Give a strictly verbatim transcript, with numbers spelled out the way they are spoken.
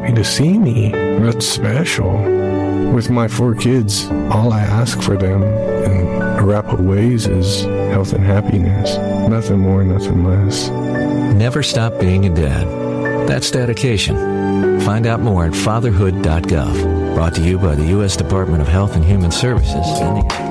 happy to see me. That's special. With my four kids, all I ask for them in a wrap of ways is health and happiness. Nothing more, nothing less. Never stop being a dad. That's dedication. Find out more at fatherhood dot gov. Brought to you by the U S Department of Health and Human Services and the